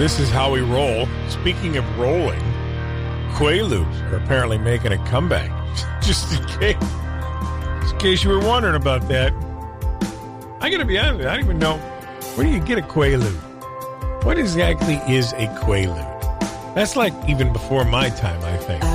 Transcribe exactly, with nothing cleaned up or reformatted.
This is how we roll. Speaking of rolling, Quaaludes are apparently making a comeback. Just in case, just in case you were wondering about that. I got to be honest with you, I don't even know. Where do you get a Quaalude? What exactly is a Quaalude? That's like even before my time, I think.